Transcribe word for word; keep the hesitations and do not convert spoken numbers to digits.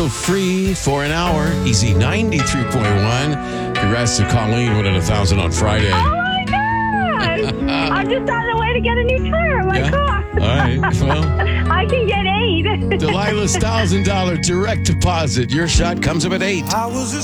Free for an hour. Easy ninety-three point one. Congrats to Colleen winning a thousand on Friday. Oh my gosh! I'm just on the way to get a new tire on my Yeah. car. All right. Well, I can get eight. Delilah's thousand dollar direct deposit. Your shot comes up at eight. I was a